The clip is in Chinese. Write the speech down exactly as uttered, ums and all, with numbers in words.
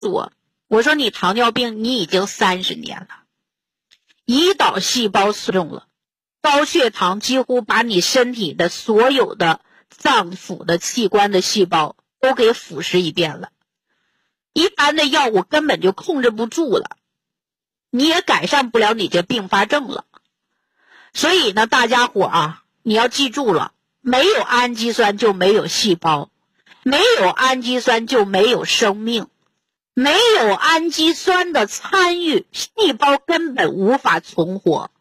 诉我，我说你糖尿病你已经三十年了，胰岛细胞损重了，高血糖几乎把你身体的所有的脏腑的器官的细胞都给腐蚀一遍了，一般的药物根本就控制不住了，你也改善不了你这并发症了。所以呢，大家伙啊，你要记住了，没有氨基酸就没有细胞，没有氨基酸就没有生命，没有氨基酸的参与，细胞根本无法存活。